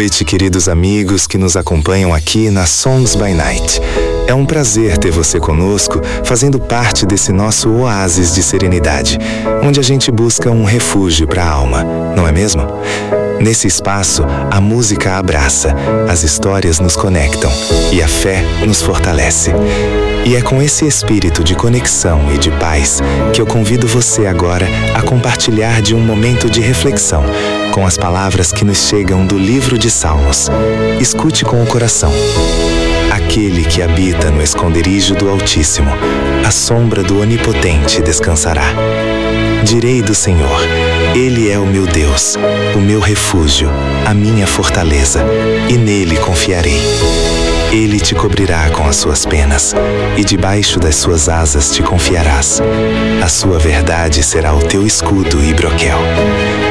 noite, queridos amigos que nos acompanham aqui na Songs by Night. É um prazer ter você conosco, fazendo parte desse nosso oásis de serenidade, onde a gente busca um refúgio para a alma, não é mesmo? Nesse espaço, a música abraça, as histórias nos conectam e a fé nos fortalece. E é com esse espírito de conexão e de paz que eu convido você agora a compartilhar de um momento de reflexão com as palavras que nos chegam do livro de Salmos. Escute com o coração. Aquele que habita no esconderijo do Altíssimo, à sombra do Onipotente descansará. Direi do Senhor, Ele é o meu Deus, o meu refúgio, a minha fortaleza, e nele confiarei. Ele te cobrirá com as suas penas, e debaixo das suas asas te confiarás. A sua verdade será o teu escudo e broquel.